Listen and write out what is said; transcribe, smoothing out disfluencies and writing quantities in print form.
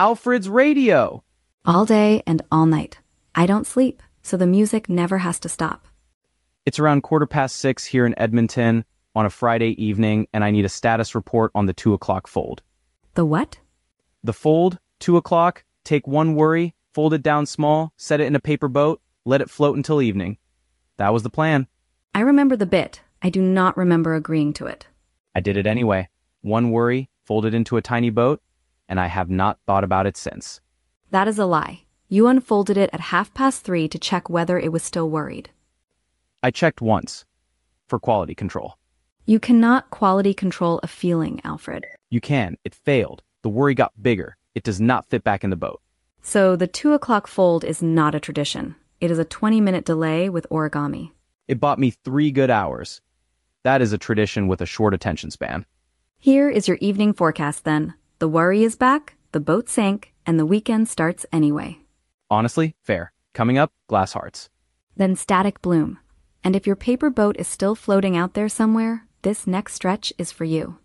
Alfred's radio! All day and all night. I don't sleep, so the music never has to stop. It's around 6:15 here in Edmonton on a Friday evening, and I need a status report on the 2 o'clock fold. The what? The fold, 2 o'clock, take one worry, fold it down small, set it in a paper boat, let it float until evening. That was the plan. I remember the bit. I do not remember agreeing to it. I did it anyway. One worry, fold it into a tiny boat, and I have not thought about it since. That is a lie. You unfolded it at 3:30 to check whether it was still worried. I checked once, for quality control. You cannot quality control a feeling, Alfred. You can. It failed. The worry got bigger. It does not fit back in the boat. So the 2 o'clock fold is not a tradition. It is a 20-minute delay with origami. It bought me 3 good hours. That is a tradition with a short attention span. Here is your evening forecast then. The worry is back, the boat sank, and the weekend starts anyway. Honestly, fair. Coming up, glass hearts. Then static bloom. And if your paper boat is still floating out there somewhere, this next stretch is for you.